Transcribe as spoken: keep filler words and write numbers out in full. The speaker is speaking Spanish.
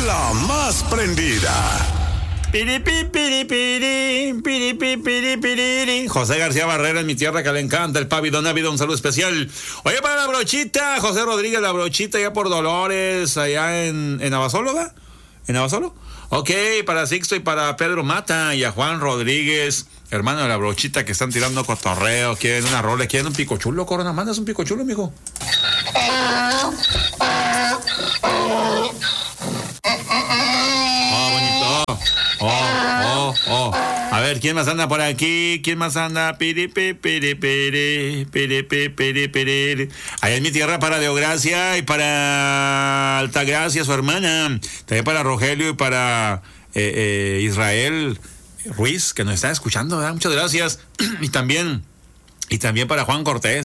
la más prendida. Piripi, piripiri, piripi, piripiri. José García Barrera, en mi tierra que le encanta el pavido návido, un saludo especial. Oye, para la brochita, José Rodríguez, la brochita allá por Dolores, allá en, en Abasolo, ¿verdad? ¿En Abasolo? Ok, para Sixto y para Pedro Mata y a Juan Rodríguez, hermano de la brochita, que están tirando cotorreo, quieren una rola, quieren un pico chulo, Corona, mandas un pico chulo, mijo. Oh, bonito. Oh, oh, oh. A ver, ¿quién más anda por aquí? ¿Quién más anda? Piri, piri, piri, piri, piri, piri, piri, piri. Allá en mi tierra para Deogracia y para Altagracia, su hermana. También para Rogelio y para eh, eh, Israel Ruiz, que nos está escuchando, ¿verdad? Muchas gracias. Y también, y también para Juan Cortés.